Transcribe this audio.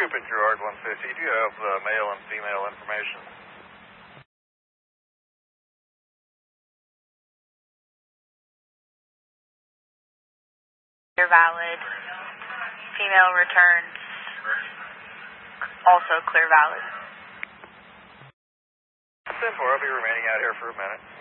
Scoop at Gerard 150. Do you have male and female information? Clear valid. Female returns. Also clear valid. 10-4, I'll be remaining out here for a minute.